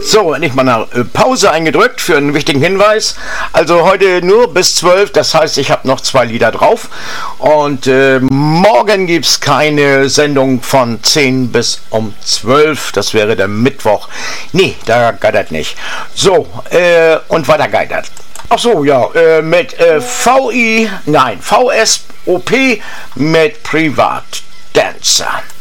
So, endlich mal eine Pause eingedrückt für einen wichtigen Hinweis. Also heute nur bis 12, das heißt, ich habe noch 2 Lieder drauf. Und morgen gibt es keine Sendung von 10 bis um 12. Das wäre der Mittwoch. Nee, da geitert nicht. So, und weiter geitert. Ach so, ja, mit VSOP mit Privat Dancer.